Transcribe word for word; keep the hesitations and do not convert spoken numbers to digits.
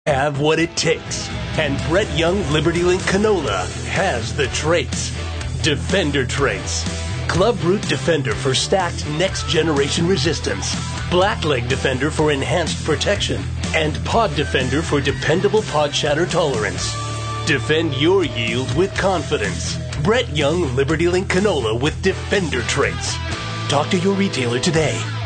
have what it takes. And Brett Young Liberty Link Canola has the traits. Defender traits. Club Root Defender for stacked next-generation resistance. Blackleg Defender for enhanced protection. And Pod Defender for dependable pod shatter tolerance. Defend your yield with confidence. Brett Young Liberty Link Canola with Defender traits. Talk to your retailer today.